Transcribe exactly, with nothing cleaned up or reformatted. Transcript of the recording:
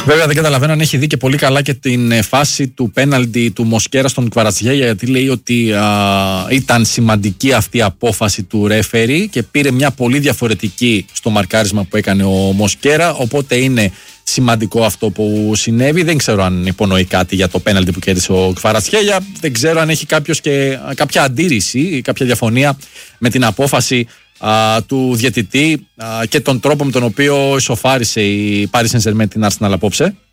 Βέβαια δεν καταλαβαίνω αν έχει δει και πολύ καλά και την φάση του πέναλτι του Μοσκέρα στον Κβαρατσχέλια, γιατί λέει ότι α, ήταν σημαντική αυτή η απόφαση του ρέφερι και πήρε μια πολύ διαφορετική στο μαρκάρισμα που έκανε ο Μοσκέρα, οπότε είναι σημαντικό αυτό που συνέβη. Δεν ξέρω αν υπονοεί κάτι για το πέναλτι που κέρδισε ο Κβαρατσχέλια, δεν ξέρω αν έχει κάποιος και κάποια αντίρρηση ή κάποια διαφωνία με την απόφαση α, του διαιτητή α, και τον τρόπο με τον οποίο ισοφάρισε η Paris Saint-Germain την Arsenal απόψε.